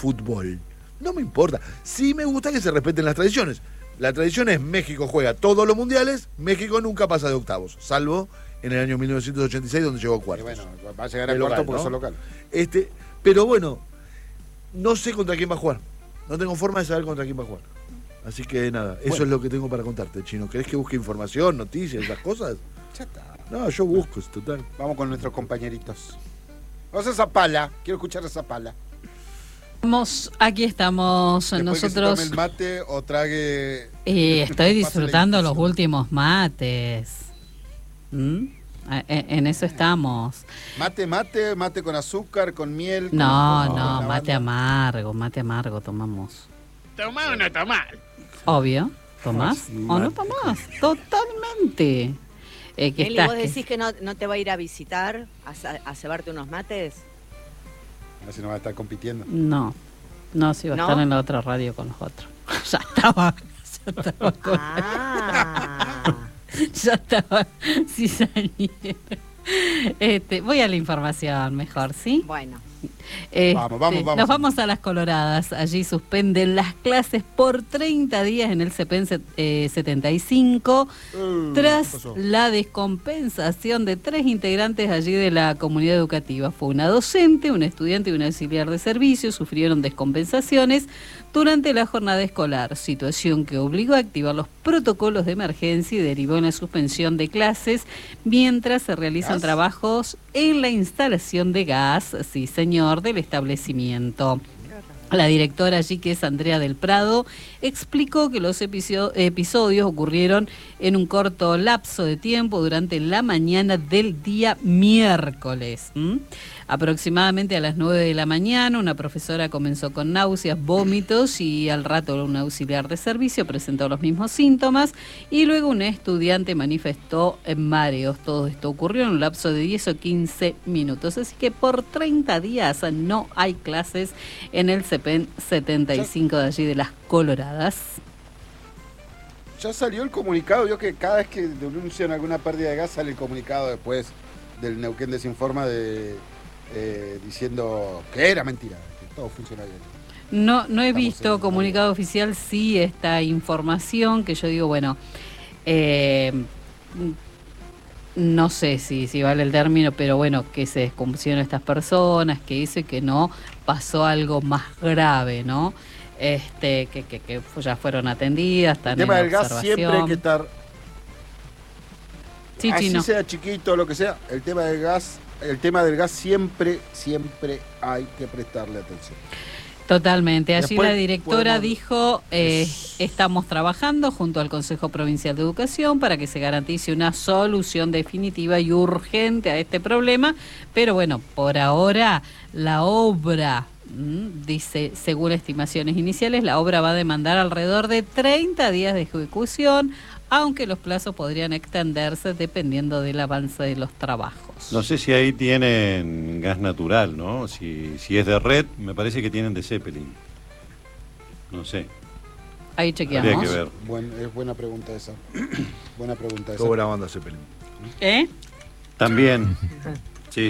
fútbol. No me importa. Sí me gusta que se respeten las tradiciones. La tradición es México juega todos los mundiales, México nunca pasa de octavos, salvo en el año 1986 donde llegó a cuartos. Y bueno, va a llegar a cuartos porque son local. Pero bueno, no sé contra quién va a jugar. No tengo forma de saber contra quién va a jugar. Así que nada, eso es lo que tengo para contarte, Chino. ¿Querés que busque información, noticias, esas cosas? Ya está. No, yo busco, es total. Vamos con nuestros compañeritos. Vamos a Zapala. Quiero escuchar a Zapala. Aquí estamos Después nosotros. Que se tome el mate o trague. Estoy disfrutando los últimos mates. En eso estamos. Mate con azúcar, con miel. No, mate amargo tomamos. ¿Tomás o no tomás? Obvio, ¿tomás o no tomás? Totalmente. Eli, ¿vos decís que no te va a ir a visitar a cebarte unos mates? A ver si no va a estar compitiendo. No, si va a estar en la otra radio con los otros. Ya estaba. Sí, salieron. Voy a la información mejor, ¿sí? Bueno. Vamos. Nos vamos a las Coloradas. Allí suspenden las clases por 30 días en el CEPEN 75 tras la descompensación de 3 integrantes allí de la comunidad educativa. Fue una docente, un estudiante y un auxiliar de servicio. Sufrieron descompensaciones durante la jornada escolar, situación que obligó a activar los protocolos de emergencia y derivó en la suspensión de clases mientras se realizan trabajos en la instalación de gas, sí señor, del establecimiento. La directora allí, que es Andrea del Prado, explicó que los episodios ocurrieron en un corto lapso de tiempo durante la mañana del día miércoles. Aproximadamente a las 9 de la mañana, una profesora comenzó con náuseas, vómitos y al rato un auxiliar de servicio presentó los mismos síntomas y luego un estudiante manifestó mareos. Todo esto ocurrió en un lapso de 10 o 15 minutos. Así que por 30 días no hay clases en el CEPEN 75 de allí de las Coloradas. Ya salió el comunicado. Yo que cada vez que denuncian alguna pérdida de gas sale el comunicado después del Neuquén Desinforma diciendo que era mentira, que todo funciona bien. No he visto comunicado oficial, sí esta información que yo digo, bueno, no sé si vale el término, pero bueno, que se descompusieron estas personas, que dice que no pasó algo más grave, ¿no? Que ya fueron atendidas, están el tema en del gas observación. siempre hay que estar, sí, así Chino. sea chiquito, lo que sea, el tema del gas siempre hay que prestarle atención. Totalmente. Allí Después la directora dijo, estamos trabajando junto al Consejo Provincial de Educación para que se garantice una solución definitiva y urgente a este problema, pero bueno, por ahora la obra, dice, según estimaciones iniciales, la obra va a demandar alrededor de 30 días de ejecución, aunque los plazos podrían extenderse dependiendo del avance de los trabajos. No sé si ahí tienen gas natural, ¿no? Si es de red, me parece que tienen de Zeppelin. No sé. Ahí chequeamos. Habría que ver. Es buena pregunta esa. Buena pregunta esa. Qué buena banda Zeppelin. También. Sí.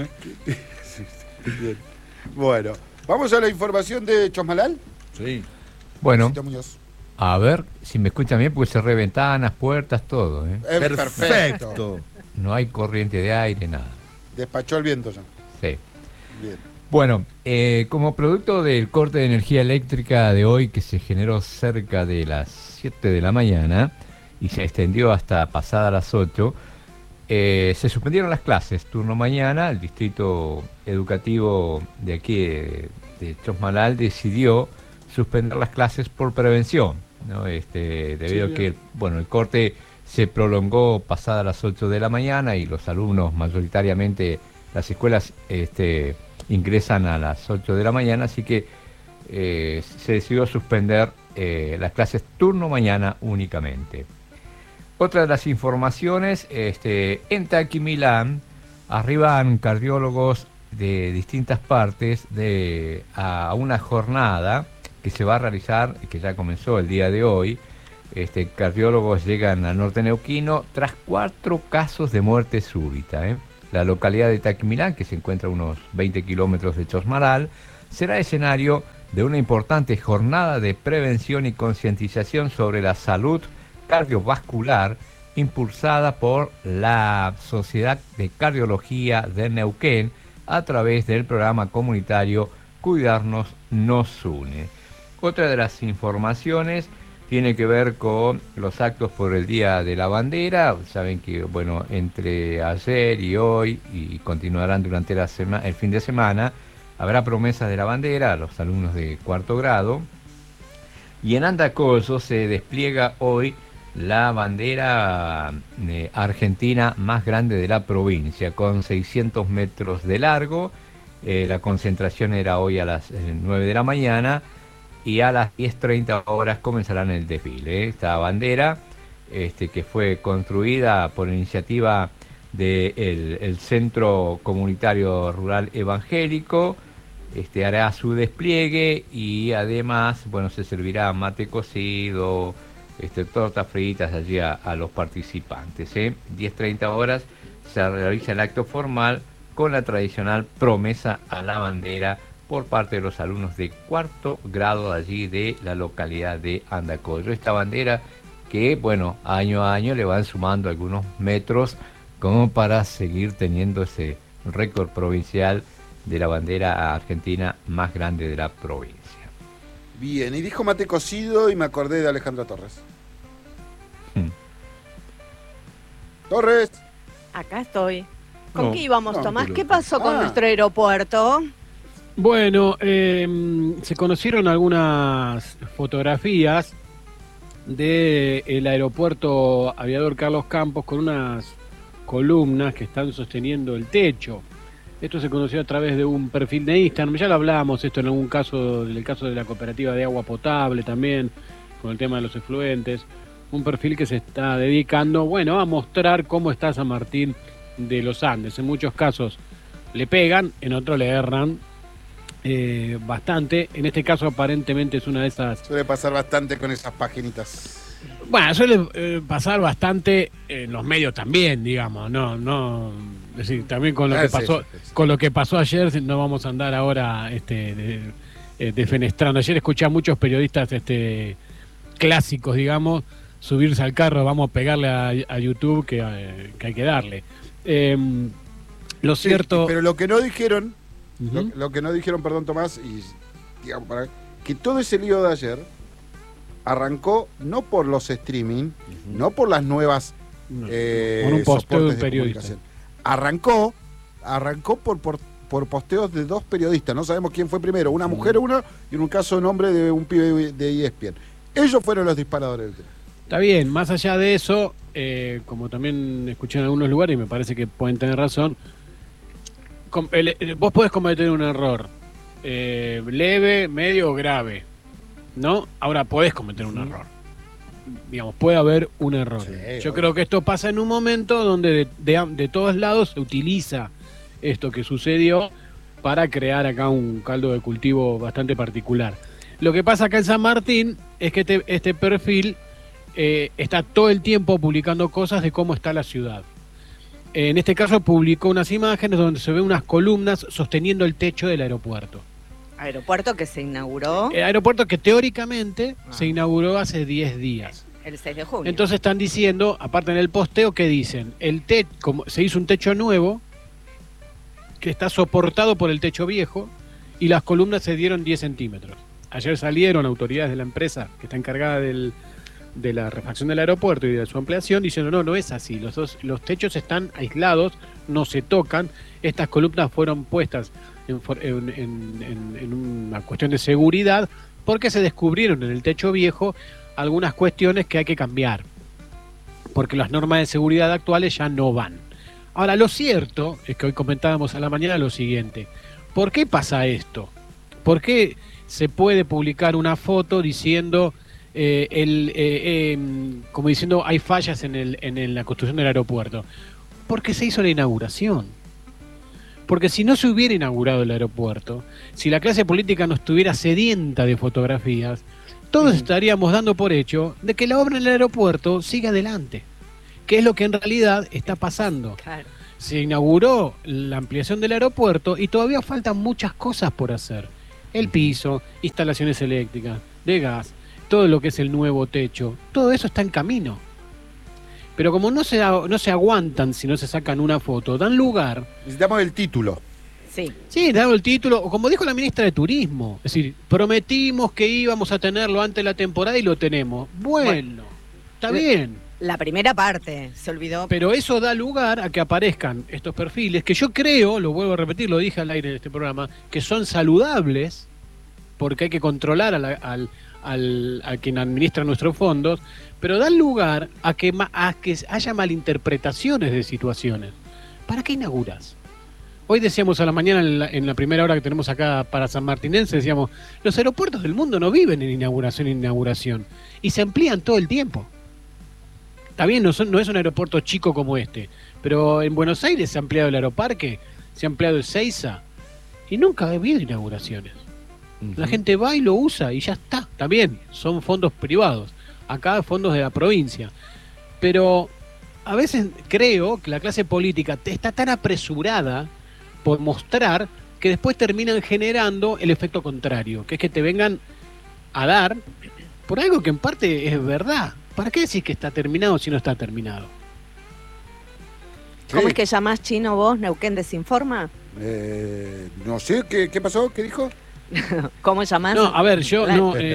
Bien. Bueno, vamos a la información de Chosmalal. Sí. Bueno, Luisito Muñoz. a ver si me escuchan bien, porque cerré ventanas, puertas, todo. Perfecto. No hay corriente de aire, nada. Despachó el viento ya. Sí. Bien. Bueno, como producto del corte de energía eléctrica de hoy, que se generó cerca de las 7 de la mañana y se extendió hasta pasada las 8, se suspendieron las clases. Turno mañana, el distrito educativo de aquí de Chosmalal decidió suspender las clases por prevención, ¿no? Debido a que el corte se prolongó pasada las 8 de la mañana y los alumnos, mayoritariamente las escuelas ingresan a las 8 de la mañana, así que se decidió suspender las clases turno mañana únicamente. Otra de las informaciones, en Taquimilán arriban cardiólogos de distintas partes a una jornada que se va a realizar, que ya comenzó el día de hoy. Cardiólogos llegan al norte neuquino tras 4 casos de muerte súbita. La localidad de Taquimilán, que se encuentra a unos 20 kilómetros de Chosmalal, será escenario de una importante jornada de prevención y concientización sobre la salud cardiovascular impulsada por la Sociedad de Cardiología de Neuquén a través del programa comunitario Cuidarnos nos une. Otra de las informaciones tiene que ver con los actos por el Día de la Bandera. Saben que, bueno, entre ayer y hoy, y continuarán durante el fin de semana, habrá promesas de la bandera a los alumnos de cuarto grado. Y en Andacollo se despliega hoy la bandera argentina más grande de la provincia, con 600 metros de largo. La concentración era hoy a las 9 de la mañana y a las 10:30 horas comenzarán el desfile. Esta bandera, que fue construida por iniciativa del Centro Comunitario Rural Evangélico, hará su despliegue y además, bueno, se servirá mate cocido, tortas fritas allí a los participantes. 10:30 horas se realiza el acto formal con la tradicional promesa a la bandera por parte de los alumnos de cuarto grado allí de la localidad de Andacollo. Esta bandera que, bueno, año a año le van sumando algunos metros como para seguir teniendo ese récord provincial de la bandera argentina más grande de la provincia. Bien, y dijo mate cocido y me acordé de Alejandra Torres. Torres. Acá estoy. ¿Con No, qué íbamos, no, Tomás? pero- ¿Qué pasó con Ah. nuestro aeropuerto? Bueno, se conocieron algunas fotografías del aeropuerto Aviador Carlos Campos con unas columnas que están sosteniendo el techo. Esto se conoció a través de un perfil de Instagram. Ya lo hablábamos esto en algún caso, en el caso de la cooperativa de agua potable también, con el tema de los efluentes. Un perfil que se está dedicando, bueno, a mostrar cómo está San Martín de los Andes. En muchos casos le pegan, en otros le erran bastante. En este caso aparentemente es una de esas. Suele pasar bastante con esas paginitas. Bueno, suele pasar bastante en los medios también, digamos, es decir, también con lo que Sí, pasó, sí, sí. con lo que pasó ayer, no vamos a andar ahora defenestrando. Ayer escuché a muchos periodistas clásicos, digamos, subirse al carro, vamos a pegarle a YouTube que hay que darle. Lo Sí, cierto. pero lo que no dijeron, Ujú. lo que no dijeron, perdón Tomás, y digamos, que todo ese lío de ayer arrancó no por los streaming, no por las nuevas No, por un posteo de soportes un periodista. comunicación. Arrancó por posteos de dos periodistas, no sabemos quién fue primero, una mujer una y en un caso un hombre de un pibe de ESPN. Ellos fueron los disparadores del tema. Está bien, más allá de eso, como también escuché en algunos lugares y me parece que pueden tener razón, vos podés cometer un error leve, medio o grave, ¿no? Ahora podés cometer un error. Digamos, puede haber un error. Sí, Yo obvio. creo que esto pasa en un momento donde de todos lados se utiliza esto que sucedió para crear acá un caldo de cultivo bastante particular. Lo que pasa acá en San Martín es que este perfil está todo el tiempo publicando cosas de cómo está la ciudad. En este caso publicó unas imágenes donde se ven unas columnas sosteniendo el techo del aeropuerto. Aeropuerto que se inauguró El aeropuerto que teóricamente se inauguró hace 10 días. el 6 de junio. Entonces están diciendo, aparte en el posteo, que dicen, como se hizo un techo nuevo, que está soportado por el techo viejo, y las columnas se dieron 10 centímetros. Ayer salieron autoridades de la empresa que está encargada de la refacción del aeropuerto y de su ampliación, diciendo, no es así, los techos están aislados, no se tocan, estas columnas fueron puestas en una cuestión de seguridad, porque se descubrieron en el techo viejo algunas cuestiones que hay que cambiar, porque las normas de seguridad actuales ya no van. Ahora, lo cierto es que hoy comentábamos a la mañana lo siguiente: ¿por qué pasa esto? ¿Por qué se puede publicar una foto diciendo como diciendo hay fallas en la construcción del aeropuerto? Porque se hizo la inauguración. Porque si no se hubiera inaugurado el aeropuerto, si la clase política no estuviera sedienta de fotografías, todos estaríamos dando por hecho de que la obra en el aeropuerto sigue adelante, que es lo que en realidad está pasando. Claro. Se inauguró la ampliación del aeropuerto y todavía faltan muchas cosas por hacer. el piso, instalaciones eléctricas, de gas, todo lo que es el nuevo techo, todo eso está en camino. Pero como no se aguantan si no se sacan una foto, dan lugar... Necesitamos el título. Sí, dado el título, o como dijo la ministra de Turismo, es decir, prometimos que íbamos a tenerlo antes de la temporada y lo tenemos. Bueno, está bien. La primera parte, se olvidó. Pero eso da lugar a que aparezcan estos perfiles, que yo creo, lo vuelvo a repetir, lo dije al aire de este programa, que son saludables, porque hay que controlar a quien administra nuestros fondos, pero dan lugar a que haya malinterpretaciones de situaciones. ¿Para qué inauguras? Hoy decíamos a la mañana, en la primera hora que tenemos acá para San Martinense, decíamos, los aeropuertos del mundo no viven en inauguración, y se amplían todo el tiempo. Está bien, no es un aeropuerto chico como este, pero en Buenos Aires se ha ampliado el Aeroparque, se ha ampliado el Seiza, y nunca ha habido inauguraciones. La gente va y lo usa y ya está. También son fondos privados, acá fondos de la provincia. Pero a veces creo que la clase política está tan apresurada por mostrar que después terminan generando el efecto contrario, que es que te vengan a dar por algo que en parte es verdad. ¿Para qué decís que está terminado si no está terminado? ¿Cómo es que llamás chino vos, Neuquén Desinforma? No sé, ¿qué pasó? ¿Qué dijo? ¿Cómo llamás? No, a ver, yo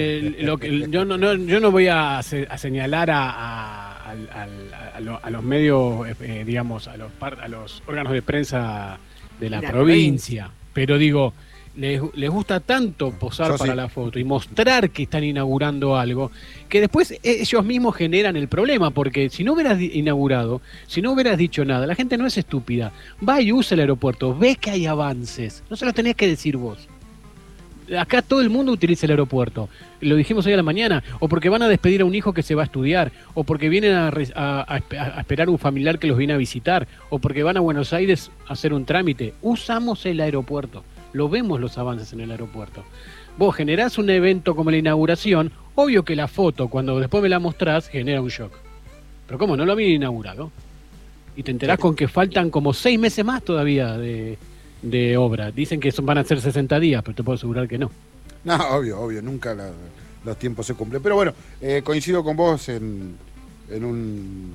no voy a señalar a los medios, digamos, a los órganos de prensa de la provincia, pero digo, les gusta tanto posar para la foto y mostrar que están inaugurando algo, que después ellos mismos generan el problema, porque si no hubieras inaugurado, si no hubieras dicho nada, la gente no es estúpida, va y usa el aeropuerto, ve que hay avances, no se lo tenés que decir vos. Acá todo el mundo utiliza el aeropuerto, lo dijimos hoy a la mañana, o porque van a despedir a un hijo que se va a estudiar, o porque vienen a esperar un familiar que los viene a visitar, o porque van a Buenos Aires a hacer un trámite. Usamos el aeropuerto, lo vemos los avances en el aeropuerto. Vos generás un evento como la inauguración, obvio que la foto, cuando después me la mostrás, genera un shock. Pero ¿cómo? ¿No lo habían inaugurado? Y te enterás con que faltan como 6 meses más todavía de obra. Dicen que van a ser 60 días, pero te puedo asegurar que no. No, obvio, nunca los tiempos se cumplen. Pero bueno, coincido con vos en un...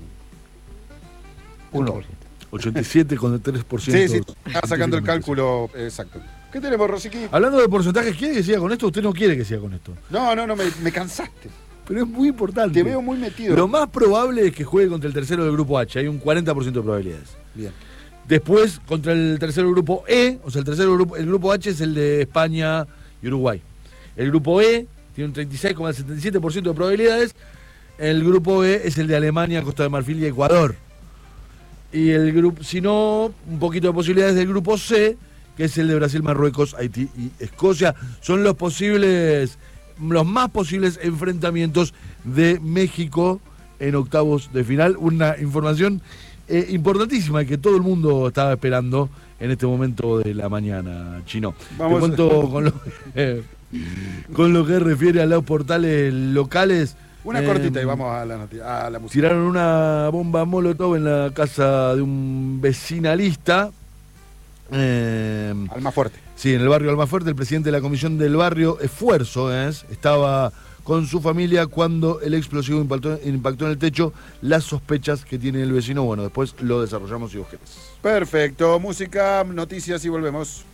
1%. 87,3%. Sí, está sacando el cálculo exacto. ¿Qué tenemos, Rosiqui? Hablando de porcentajes, ¿quiere que siga con esto? ¿Usted no quiere que siga con esto? No, me cansaste. Pero es muy importante. Te veo muy metido. Lo más probable es que juegue contra el tercero del grupo H. Hay un 40% de probabilidades. Bien. Después, contra el tercero del grupo E, o sea, el grupo H es el de España y Uruguay. El grupo E tiene un 36,77% de probabilidades. El grupo E es el de Alemania, Costa de Marfil y Ecuador. Y el grupo, si no, un poquito de posibilidades del grupo C, que es el de Brasil, Marruecos, Haití y Escocia. Son los más posibles enfrentamientos de México en octavos de final. Una información importantísima que todo el mundo estaba esperando en este momento de la mañana, Chino. Te cuento con lo que refiere a los portales locales. Una cortita y vamos a la música. Tiraron una bomba molotov en la casa de un vecinalista. Almafuerte. Sí, en el barrio Almafuerte. El presidente de la comisión del barrio, Esfuerzo, estaba con su familia cuando el explosivo impactó en el techo. Las sospechas que tiene el vecino, bueno, después lo desarrollamos si vos querés. Perfecto, música, noticias y volvemos.